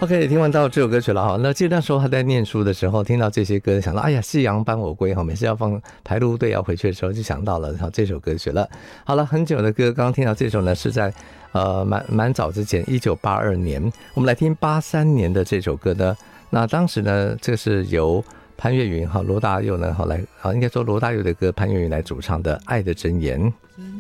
OK， 听完到这首歌曲了哈。那记得那时候还在念书的时候，听到这些歌，想到哎呀，夕阳伴我归哈。每次要放排路队要回去的时候，就想到了这首歌曲了。好了，很久的歌，刚刚听到这首呢，是在蛮早之前，1982年。我们来听83年的这首歌呢。那当时呢，这是由潘越云罗大佑呢，应该说罗大佑的歌，潘越云来主唱的《爱的箴言》。